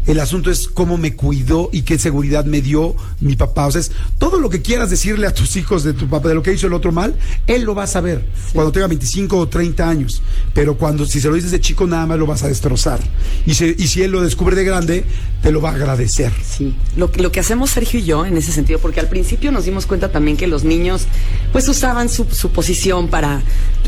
El asunto es cómo me cuidó y qué seguridad me dio mi papá. O sea, es todo lo que quieras decirle a tus hijos de tu papá, de lo que hizo el otro mal, él lo va a saber cuando tenga 25 o 30 años. Pero si se lo dices de chico, nada más lo vas a destrozar. Y si él lo descubre de grande, te lo va a agradecer. Sí, lo que hacemos Sergio y yo en ese sentido, porque al principio nos dimos cuenta también que los niños pues usaban su posición para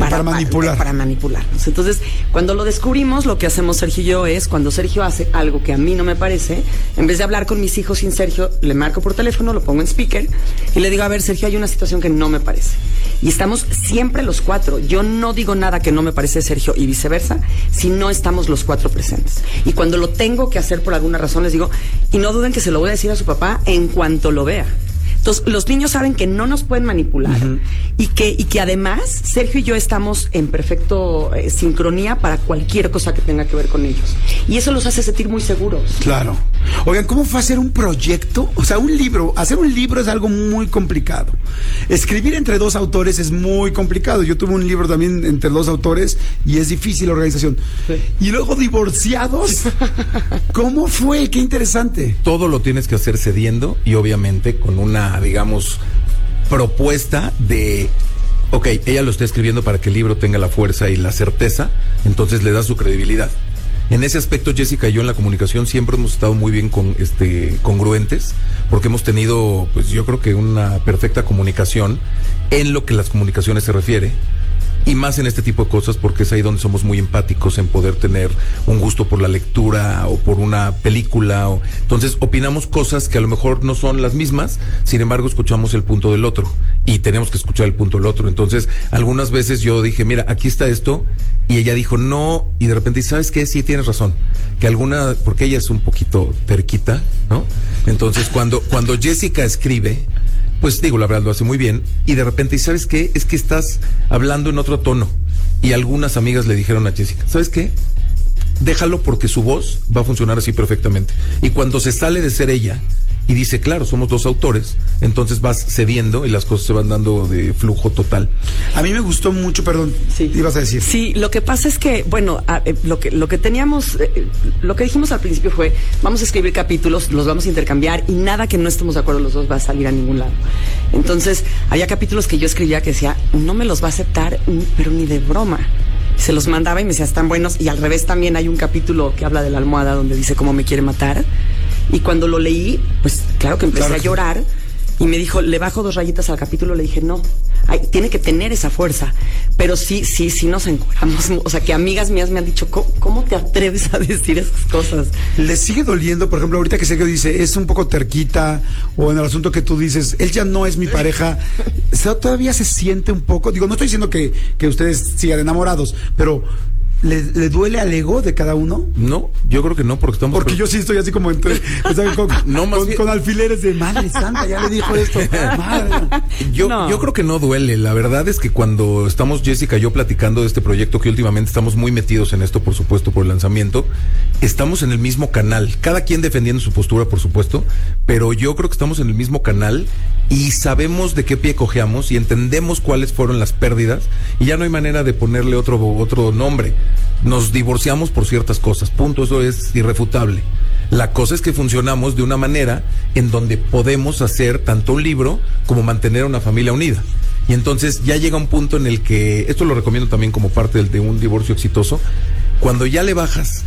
manipularnos. Entonces, cuando lo descubrimos, lo que hacemos Sergio y yo es, cuando Sergio hace algo que a mí no me parece, en vez de hablar con mis hijos sin Sergio, le marco por teléfono, lo pongo en speaker y le digo, a ver, Sergio, hay una situación que no me parece. Y estamos siempre los cuatro. Yo no digo nada que no me parece Sergio y viceversa, si no estamos los cuatro presentes. Y cuando lo tengo que hacer por alguna razón, les digo, y no duden que se lo voy a decir a su papá en cuanto lo vea. Entonces, los niños saben que no nos pueden manipular y que además Sergio y yo estamos en perfecto sincronía para cualquier cosa que tenga que ver con ellos. Y eso los hace sentir muy seguros. Claro. Oigan, ¿cómo fue hacer un proyecto? O sea, un libro. Hacer un libro es algo muy complicado. Escribir entre dos autores es muy complicado. Yo tuve un libro también entre dos autores y es difícil la organización. Sí. Y luego divorciados. ¿Cómo fue? Qué interesante. Todo lo tienes que hacer cediendo y obviamente con una, digamos, propuesta de, ok, ella lo está escribiendo para que el libro tenga la fuerza y la certeza, entonces le da su credibilidad. En ese aspecto, Jessica y yo en la comunicación siempre hemos estado muy bien congruentes, porque hemos tenido, pues yo creo que una perfecta comunicación en lo que las comunicaciones se refiere. Y más en este tipo de cosas, porque es ahí donde somos muy empáticos en poder tener un gusto por la lectura o por una película. Entonces opinamos cosas que a lo mejor no son las mismas, sin embargo escuchamos el punto del otro y tenemos que escuchar el punto del otro. Entonces algunas veces yo dije, mira, aquí está esto, y ella dijo no, y de repente, ¿sabes qué? Sí, tienes razón. Porque ella es un poquito terquita, ¿no? Entonces cuando Jessica escribe, pues digo, la verdad lo hace muy bien, y de repente, ¿y sabes qué? Es que estás hablando en otro tono. Y algunas amigas le dijeron a Jessica, ¿sabes qué? Déjalo, porque su voz va a funcionar así perfectamente. Y cuando se sale de ser ella y dice, claro, somos dos autores, entonces vas cediendo y las cosas se van dando de flujo total. A mí me gustó mucho, perdón, sí. Ibas a decir. Sí, lo que pasa es que, bueno, lo que teníamos, lo que dijimos al principio fue, vamos a escribir capítulos, los vamos a intercambiar y nada que no estemos de acuerdo los dos va a salir a ningún lado. Entonces, había capítulos que yo escribía que decía, no me los va a aceptar, pero ni de broma. Se los mandaba y me decía, están buenos. Y al revés también hay un capítulo que habla de la almohada donde dice cómo me quiere matar. Y cuando lo leí, pues claro que empecé a llorar. Y me dijo, le bajo 2 rayitas al capítulo. Le dije, no, tiene que tener esa fuerza. Pero sí nos encueramos. O sea, que amigas mías me han dicho, ¿cómo te atreves a decir esas cosas? ¿Les sigue doliendo, por ejemplo, ahorita que Sergio dice, es un poco terquita, o en el asunto que tú dices, él ya no es mi pareja, todavía se siente un poco? Digo, no estoy diciendo que ustedes sigan enamorados, pero ¿le duele al ego de cada uno? No, yo creo que no, porque yo sí estoy así como entre, o sea, con alfileres de madre santa, ya le dijo esto. Madre. Yo creo que no duele. La verdad es que cuando estamos Jessica y yo platicando de este proyecto, que últimamente estamos muy metidos en esto, por supuesto, por el lanzamiento, estamos en el mismo canal, cada quien defendiendo su postura, por supuesto, pero yo creo que estamos en el mismo canal y sabemos de qué pie cojeamos y entendemos cuáles fueron las pérdidas, y ya no hay manera de ponerle otro nombre. Nos divorciamos por ciertas cosas, punto, eso es irrefutable. La cosa es que funcionamos de una manera en donde podemos hacer tanto un libro como mantener a una familia unida. Y entonces ya llega un punto en el que, esto lo recomiendo también como parte de un divorcio exitoso, cuando ya le bajas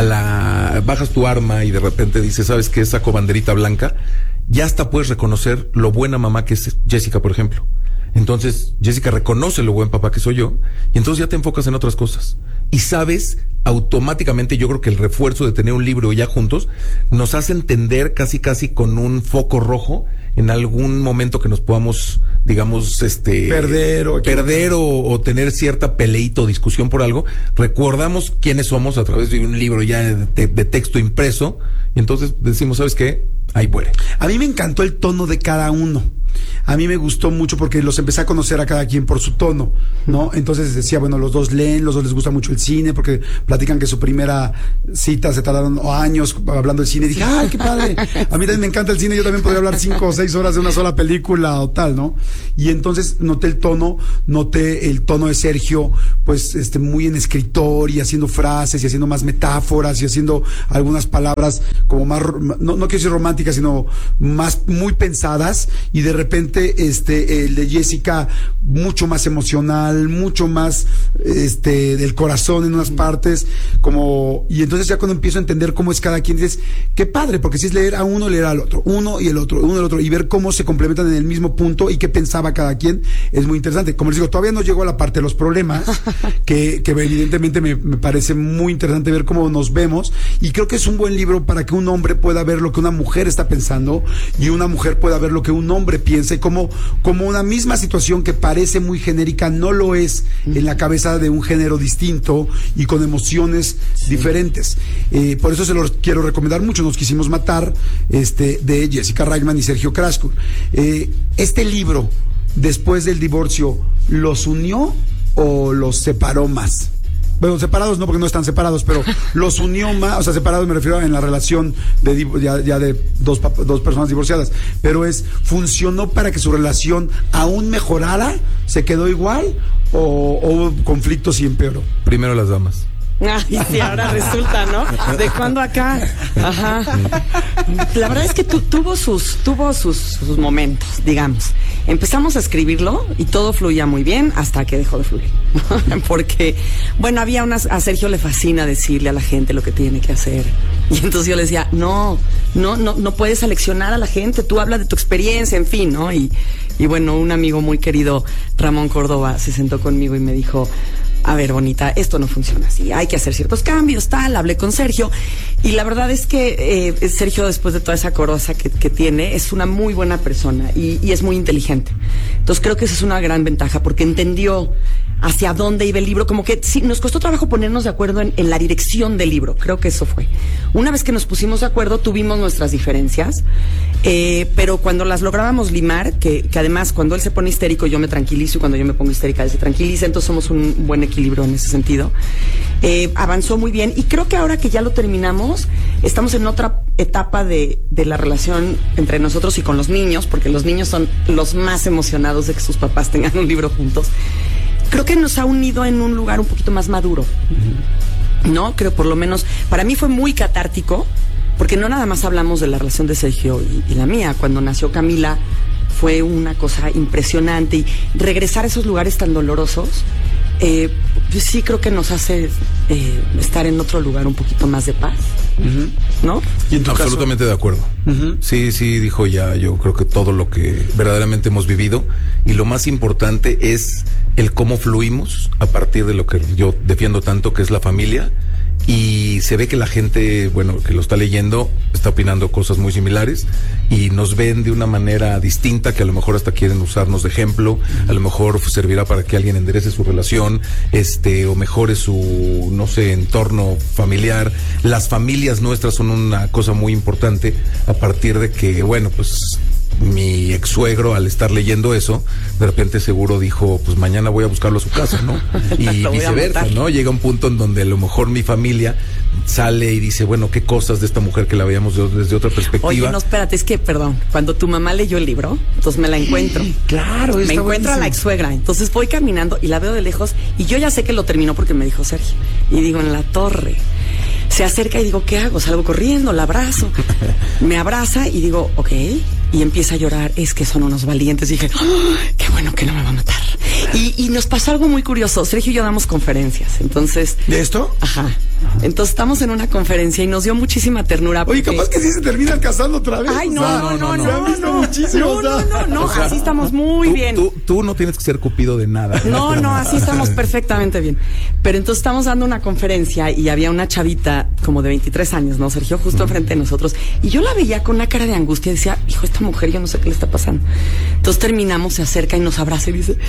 tu arma y de repente dices, ¿sabes qué? Saco banderita blanca, ya hasta puedes reconocer lo buena mamá que es Jessica, por ejemplo. Entonces Jessica reconoce lo buen papá que soy yo, y entonces ya te enfocas en otras cosas. Y sabes, automáticamente, yo creo que el refuerzo de tener un libro ya juntos nos hace entender casi con un foco rojo en algún momento que nos podamos, digamos, perder o tener cierta peleita o discusión por algo. Recordamos quiénes somos a través de un libro ya de texto impreso, y entonces decimos, ¿sabes qué? Ahí muere. A mí me encantó el tono de cada uno. a mí me gustó mucho porque los empecé a conocer a cada quien por su tono, ¿no? Entonces decía, bueno, los dos leen, los dos les gusta mucho el cine, porque platican que su primera cita se tardaron años hablando del cine. Y dije, ¡ay, qué padre! A mí también me encanta el cine, yo también podría hablar 5 o 6 horas de una sola película o tal, ¿no? Y entonces noté el tono de Sergio, pues, muy en escritor y haciendo frases y haciendo más metáforas y haciendo algunas palabras como más, no quiero decir románticas, sino más, muy pensadas, y de repente, el de Jessica, mucho más emocional, mucho más, del corazón en unas partes, y entonces ya cuando empiezo a entender cómo es cada quien, dices, qué padre, porque si es leer a uno, leer al otro, uno y el otro, y ver cómo se complementan en el mismo punto y qué pensaba cada quien, es muy interesante. Como les digo, todavía no llego a la parte de los problemas, que evidentemente me parece muy interesante ver cómo nos vemos, y creo que es un buen libro para que un hombre pueda ver lo que una mujer está pensando, y una mujer pueda ver lo que un hombre piensa, y como una misma situación que parece muy genérica, no lo es en la cabeza de un género distinto y con emociones diferentes. Por eso se los quiero recomendar mucho. Nos quisimos matar, de Jessica Reitman y Sergio Crasco. Este libro, después del divorcio, ¿los unió o los separó más? Bueno, separados no, porque no están separados, pero los unió más, o sea, separados me refiero en la relación de dos personas divorciadas, pero ¿funcionó para que su relación aún mejorara? ¿Se quedó igual o hubo conflictos y empeoró? Primero las damas. Ay, sí, ahora resulta, ¿no? ¿De cuándo acá? Ajá. La verdad es que tuvo sus momentos, digamos. Empezamos a escribirlo y todo fluía muy bien hasta que dejó de fluir. Porque, bueno, a Sergio le fascina decirle a la gente lo que tiene que hacer. Y entonces yo le decía, no puedes aleccionar a la gente, tú hablas de tu experiencia, en fin, ¿no? Y bueno, un amigo muy querido, Ramón Córdoba, se sentó conmigo y me dijo, a ver, bonita, esto no funciona así, hay que hacer ciertos cambios, tal. Hablé con Sergio y la verdad es que Sergio, después de toda esa coraza que tiene, es una muy buena persona y es muy inteligente. Entonces creo que esa es una gran ventaja, porque entendió hacia dónde iba el libro. Como que sí, nos costó trabajo ponernos de acuerdo en la dirección del libro. Creo que eso fue. Una vez que nos pusimos de acuerdo, tuvimos nuestras diferencias, pero cuando las lográbamos limar, que además cuando él se pone histérico yo me tranquilizo, y cuando yo me pongo histérica él se tranquiliza, entonces somos un buen equilibrio en ese sentido. Avanzó muy bien, y creo que ahora que ya lo terminamos, estamos en otra etapa de la relación entre nosotros y con los niños, porque los niños son los más emocionados de que sus papás tengan un libro juntos. Creo que nos ha unido en un lugar un poquito más maduro, ¿no? Creo, por lo menos, para mí fue muy catártico, porque no nada más hablamos de la relación de Sergio y la mía. Cuando nació Camila fue una cosa impresionante, y regresar a esos lugares tan dolorosos, pues sí creo que nos hace estar en otro lugar un poquito más de paz, ¿no? ¿Y en tu Absolutamente caso? De acuerdo. Sí, dijo ya, yo creo que todo lo que verdaderamente hemos vivido, y lo más importante es el cómo fluimos a partir de lo que yo defiendo tanto, que es la familia. Y se ve que la gente, bueno, que lo está leyendo, está opinando cosas muy similares, y nos ven de una manera distinta, que a lo mejor hasta quieren usarnos de ejemplo, a lo mejor servirá para que alguien enderece su relación, o mejore su, no sé, entorno familiar. Las familias nuestras son una cosa muy importante, a partir de que, bueno, pues mi ex suegro, al estar leyendo eso, de repente seguro dijo, pues mañana voy a buscarlo a su casa, ¿no? Y viceversa, ¿no? Llega un punto en donde a lo mejor mi familia sale y dice, bueno, qué cosas de esta mujer que la veíamos desde otra perspectiva. Oye, no, espérate, es que, perdón, cuando tu mamá leyó el libro, entonces me la encuentro. Claro, me encuentro a la ex suegra, entonces voy caminando y la veo de lejos, y yo ya sé que lo terminó porque me dijo Sergio, y digo, en la torre. Se acerca y digo, ¿qué hago? Salgo corriendo, la abrazo. Me abraza y digo, ok. Y empieza a llorar, es que son unos valientes. Y dije, ¡oh, qué bueno que no me va a matar! Y nos pasó algo muy curioso. Sergio y yo damos conferencias, entonces... ¿De esto? Ajá. Entonces estamos en una conferencia y nos dio muchísima ternura. Oye, capaz que sí se terminan casando otra vez. Ay, no. Muchísimo. No, o sea, así estamos muy bien. Tú no tienes que ser cupido de nada. No, así estamos perfectamente bien. Pero entonces estamos dando una conferencia y había una chavita como de 23 años, ¿no, Sergio? Justo enfrente de nosotros. Y yo la veía con una cara de angustia y decía, hijo, esta mujer, yo no sé qué le está pasando. Entonces terminamos, se acerca y nos abraza y dice, es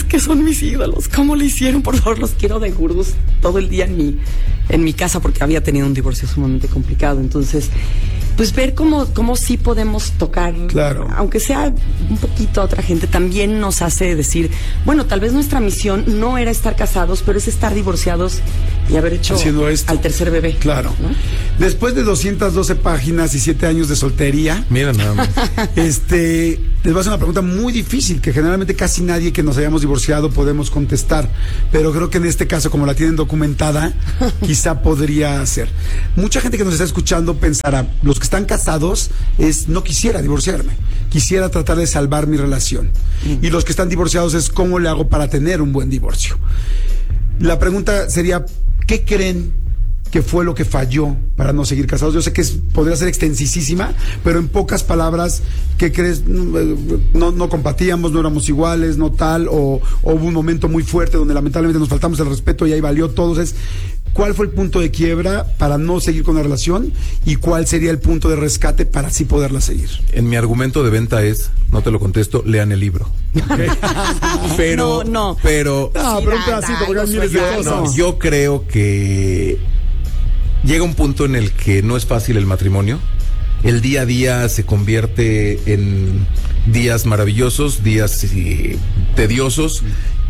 que son mis ídolos. ¿Cómo le hicieron? Por favor, los quiero de gurús todo el día en mi casa, porque había tenido un divorcio sumamente complicado. Entonces, pues ver cómo sí podemos tocar, claro, aunque sea un poquito a otra gente, también nos hace decir, bueno, tal vez nuestra misión no era estar casados, pero es estar divorciados y haber hecho al tercer bebé. Claro. ¿No? Después de 212 páginas y 7 años de soltería, mira nada más. Les voy a hacer una pregunta muy difícil que generalmente casi nadie que nos hayamos divorciado podemos contestar, pero creo que en este caso, como la tienen documentada, quizá podría ser. Mucha gente que nos está escuchando pensará, los que están casados no quisiera divorciarme, quisiera tratar de salvar mi relación. Y los que están divorciados es cómo le hago para tener un buen divorcio. La pregunta sería, ¿qué creen que fue lo que falló para no seguir casados? Yo sé que podría ser extensísima, pero en pocas palabras, ¿qué crees? No compatíamos, no éramos iguales, no tal, o hubo un momento muy fuerte donde lamentablemente nos faltamos el respeto y ahí valió todo. ¿Cuál fue el punto de quiebra para no seguir con la relación y cuál sería el punto de rescate para así poderla seguir? En mi argumento de venta no te lo contesto, lean el libro. Okay. Pero un pedacito, porque hay miles de cosas. Yo creo que llega un punto en el que no es fácil el matrimonio. El día a día se convierte en días maravillosos, días tediosos.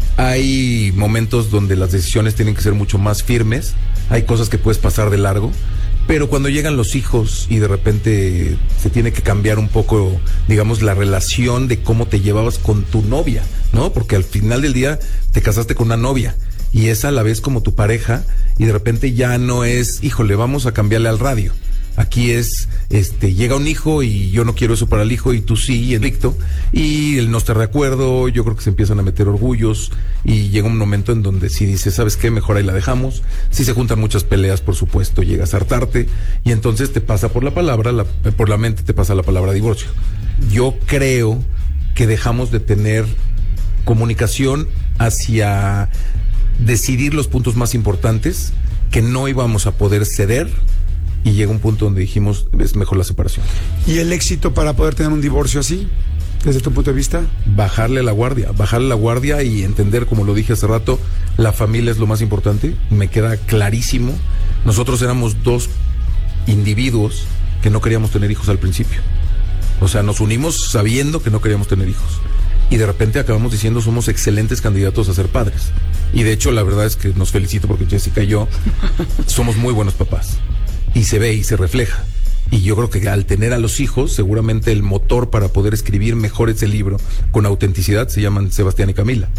Hay momentos donde las decisiones tienen que ser mucho más firmes. Hay cosas que puedes pasar de largo. Pero cuando llegan los hijos y de repente se tiene que cambiar un poco, digamos, la relación de cómo te llevabas con tu novia, ¿no? Porque al final del día te casaste con una novia y es a la vez como tu pareja y de repente ya no es, híjole, vamos a cambiarle al radio. Aquí es, llega un hijo y yo no quiero eso para el hijo y tú sí, invicto, y él no está de acuerdo, yo creo que se empiezan a meter orgullos y llega un momento en donde si dices, ¿sabes qué? Mejor ahí la dejamos. Si se juntan muchas peleas, por supuesto, llegas a hartarte y entonces te pasa por por la mente te pasa la palabra divorcio. Yo creo que dejamos de tener comunicación hacia decidir los puntos más importantes, que no íbamos a poder ceder. Y llega un punto donde dijimos, es mejor la separación. ¿Y el éxito para poder tener un divorcio así, desde tu punto de vista? Bajarle la guardia y entender, como lo dije hace rato, la familia es lo más importante. Me queda clarísimo. Nosotros éramos 2 individuos que no queríamos tener hijos al principio. O sea, nos unimos sabiendo que no queríamos tener hijos. Y de repente acabamos diciendo, somos excelentes candidatos a ser padres. Y de hecho, la verdad es que nos felicito porque Jessica y yo somos muy buenos papás. Y se ve y se refleja. Y yo creo que al tener a los hijos, seguramente el motor para poder escribir mejor ese libro con autenticidad se llaman Sebastián y Camila.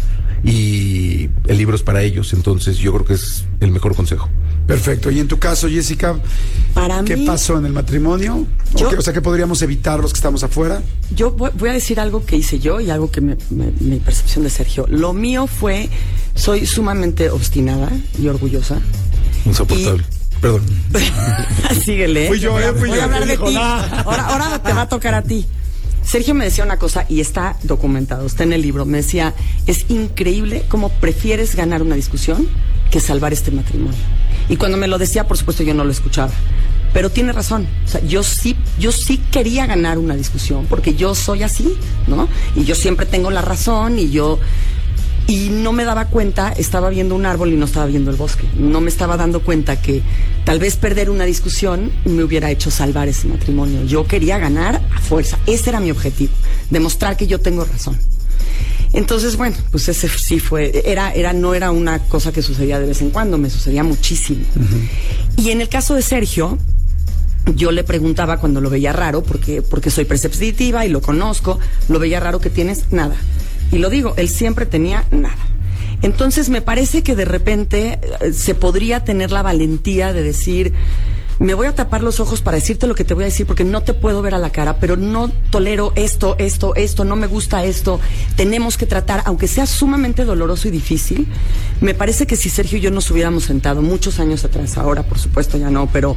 Y el libro es para ellos, entonces yo creo que es el mejor consejo. Perfecto. Y en tu caso, Jessica, ¿qué pasó en el matrimonio? ¿Qué podríamos evitar los que estamos afuera? Yo voy a decir algo que hice yo y algo que mi percepción de Sergio. Lo mío fue, soy sumamente obstinada y orgullosa. Insoportable. Perdón. Síguele. Fui yo. Voy a hablar de ti. Ahora te va a tocar a ti. Sergio me decía una cosa y está documentado, está en el libro. Me decía, es increíble cómo prefieres ganar una discusión que salvar este matrimonio. Y cuando me lo decía, por supuesto, yo no lo escuchaba. Pero tiene razón. O sea, yo sí quería ganar una discusión porque yo soy así, ¿no? Y yo siempre tengo la razón y no me daba cuenta, estaba viendo un árbol y no estaba viendo el bosque. No me estaba dando cuenta que tal vez perder una discusión me hubiera hecho salvar ese matrimonio. Yo quería ganar a fuerza. Ese era mi objetivo, demostrar que yo tengo razón. Entonces, bueno, pues ese sí fue, no era una cosa que sucedía de vez en cuando, me sucedía muchísimo. Uh-huh. Y en el caso de Sergio, yo le preguntaba cuando lo veía raro, porque soy perceptiva y lo conozco, lo veía raro, ¿qué tienes? Nada. Y lo digo, él siempre tenía nada. Entonces me parece que de repente se podría tener la valentía de decir, me voy a tapar los ojos para decirte lo que te voy a decir porque no te puedo ver a la cara, pero no tolero esto, no me gusta esto. Tenemos que tratar, aunque sea sumamente doloroso y difícil. Me parece que si Sergio y yo nos hubiéramos sentado muchos años atrás, ahora por supuesto ya no, pero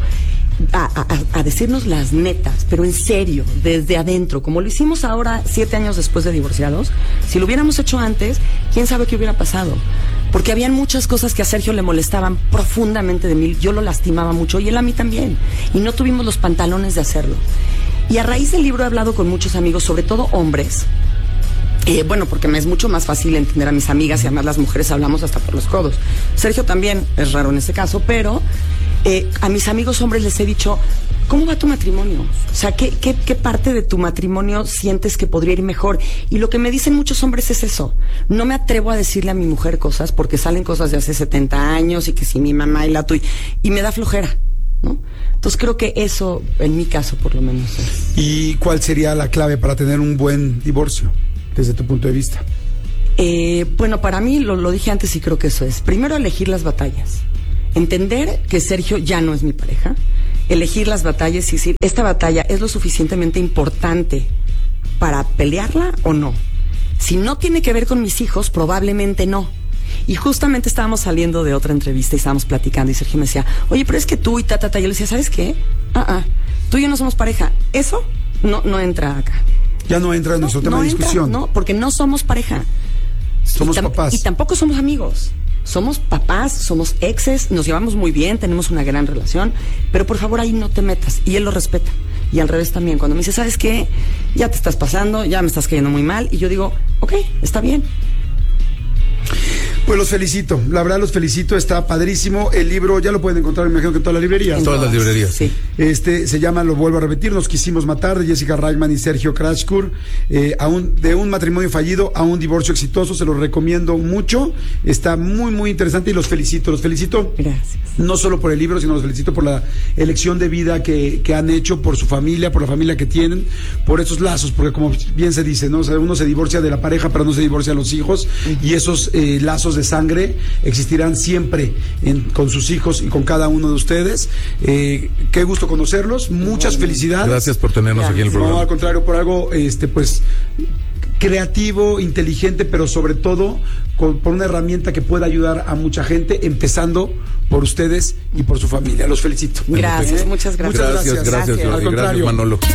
a decirnos las netas, pero en serio, desde adentro, como lo hicimos ahora 7 años después de divorciados, si lo hubiéramos hecho antes, quién sabe qué hubiera pasado. Porque habían muchas cosas que a Sergio le molestaban profundamente de mí, yo lo lastimaba mucho y él a mí también, y no tuvimos los pantalones de hacerlo. Y a raíz del libro he hablado con muchos amigos, sobre todo hombres, Bueno, porque me es mucho más fácil entender a mis amigas y además las mujeres hablamos hasta por los codos. Sergio también, es raro en ese caso, pero a mis amigos hombres les he dicho, ¿cómo va tu matrimonio? O sea, ¿qué parte de tu matrimonio sientes que podría ir mejor? Y lo que me dicen muchos hombres es eso. No me atrevo a decirle a mi mujer cosas porque salen cosas de hace 70 años y que si mi mamá y la tuya, y me da flojera, ¿no? Entonces creo que eso, en mi caso por lo menos es. ¿Y cuál sería la clave para tener un buen divorcio, desde tu punto de vista? Bueno, para mí, lo dije antes y creo que eso es. Primero, elegir las batallas. Entender que Sergio ya no es mi pareja. Elegir las batallas y decir, ¿esta batalla es lo suficientemente importante para pelearla o no? Si no tiene que ver con mis hijos, probablemente no. Y justamente estábamos saliendo de otra entrevista y estábamos platicando y Sergio me decía, oye, pero es que tú y ta. Yo le decía, ¿sabes qué? Tú y yo no somos pareja. Eso no entra acá. Ya no entra en nuestro tema de discusión. No, porque no somos pareja. Somos papás. Y tampoco somos amigos. Somos papás, somos exes, nos llevamos muy bien, tenemos una gran relación, pero por favor ahí no te metas. Y él lo respeta. Y al revés también. Cuando me dice, ¿sabes qué? Ya te estás pasando, ya me estás cayendo muy mal. Y yo digo, ok, está bien. Pues los felicito, la verdad los felicito, está padrísimo. El libro ya lo pueden encontrar, me imagino que en todas las librerías. En todas las librerías, sí. Se llama, lo vuelvo a repetir, Nos quisimos matar, de Jessica Reitman y Sergio Krachkur. De un matrimonio fallido a un divorcio exitoso, se los recomiendo mucho. Está muy, muy interesante y los felicito. Gracias. No solo por el libro, sino los felicito por la elección de vida que han hecho, por su familia, por la familia que tienen, por esos lazos, porque como bien se dice, ¿no? O sea, uno se divorcia de la pareja, pero no se divorcia a los hijos, y esos lazos de sangre existirán siempre con sus hijos y con cada uno de ustedes. Qué gusto conocerlos, muchas felicidades. Gracias por tenernos aquí en el programa. No, al contrario, por algo pues creativo, inteligente, pero sobre todo por una herramienta que pueda ayudar a mucha gente, empezando por ustedes y por su familia. Los felicito. Gracias, muchas gracias. Gracias, Al contrario. Manolo.